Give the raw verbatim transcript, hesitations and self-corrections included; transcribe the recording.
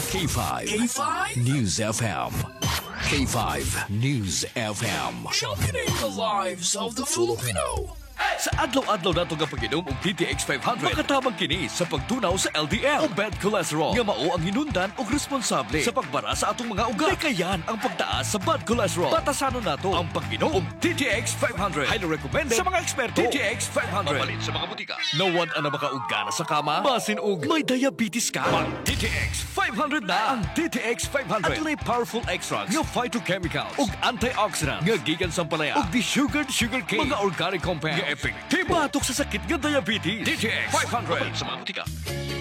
K five. K five News F M. K five News F M. Championing the lives of the Filipino. Sa adlaw-adlaw nato nga pag-inom og T T X five hundred, makatabang kini sa pagtunaw sa L D L o bad cholesterol nga mao ang hinundan og responsable sa pagbara sa atong mga ugat. Kayan ang pagtaas sa bad cholesterol. Batasanon nato ang pag-inom og T T X five hundred. Highly recommended sa mga eksperto. T T X five hundred. Mapalit sa mga butika. Nawad ana makaugana sa kama, basin og may diabetes ka. Mag T T X five hundred na. Ang T T X five hundred adunay powerful extracts nga phytochemicals ug antioxidants nga gikan sa palaya ug desugared sugarcane, mga organic compounds nga effective batok sa sakit nga diabetes. T T X five hundred sa mga butika.